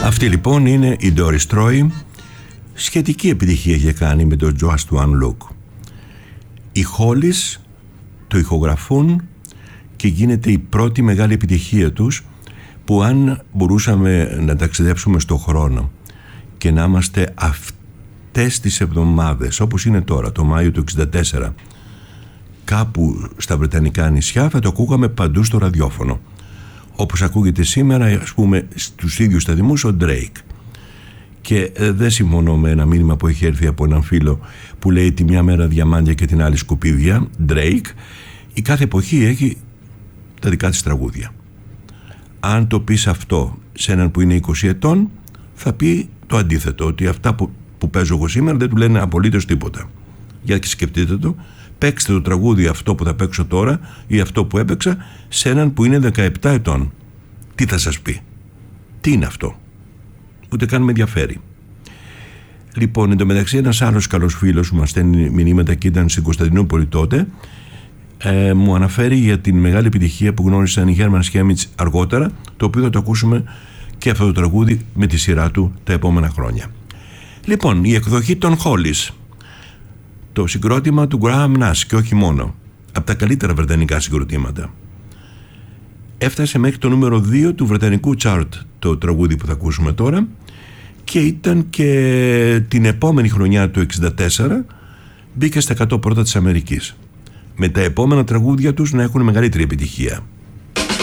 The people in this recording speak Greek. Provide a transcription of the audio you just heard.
Αυτή λοιπόν είναι η Doris Troy. Σχετική επιτυχία είχε κάνει με το Just One Look. Οι Hollies το ηχογραφούν και γίνεται η πρώτη μεγάλη επιτυχία τους, που αν μπορούσαμε να ταξιδέψουμε στο χρόνο και να είμαστε αυτές τις εβδομάδες όπως είναι τώρα, το Μάιο του 1964, κάπου στα Βρετανικά νησιά, θα το ακούγαμε παντού στο ραδιόφωνο, όπως ακούγεται σήμερα, ας πούμε, στους ίδιους σταθμούς ο Drake. Και δεν συμφωνώ με ένα μήνυμα που έχει έρθει από έναν φίλο που λέει τη μια μέρα διαμάντια και την άλλη σκουπίδια. Drake. Η κάθε εποχή έχει τα δικά της τραγούδια. Αν το πεις αυτό σε έναν που είναι 20 ετών, θα πει το αντίθετο, ότι αυτά που παίζω εγώ σήμερα δεν του λένε απολύτως τίποτα. Για και σκεφτείτε το, παίξτε το τραγούδι αυτό που θα παίξω τώρα ή αυτό που έπαιξα σε έναν που είναι 17 ετών. Τι θα σας πει? Τι είναι αυτό? Ούτε καν με ενδιαφέρει. Λοιπόν, εν τω μεταξύ, ένας άλλος καλός φίλος που μας στέλνει μηνύματα και ήταν στην Κωνσταντινούπολη τότε, μου αναφέρει για την μεγάλη επιτυχία που γνώρισαν οι Hermann Schemits αργότερα, το οποίο θα το ακούσουμε και αυτό το τραγούδι με τη σειρά του τα επόμενα χρόνια. Λοιπόν, η εκδοχή των Hollies, το συγκρότημα του Graham Nash, και όχι μόνο, από τα καλύτερα βρετανικά συγκροτήματα. Έφτασε μέχρι το νούμερο 2 του βρετανικού chart το τραγούδι που θα ακούσουμε τώρα, και ήταν και την επόμενη χρονιά του 1964 μπήκε στα 100 πρώτα της Αμερικής, με τα επόμενα τραγούδια τους να έχουν μεγαλύτερη επιτυχία.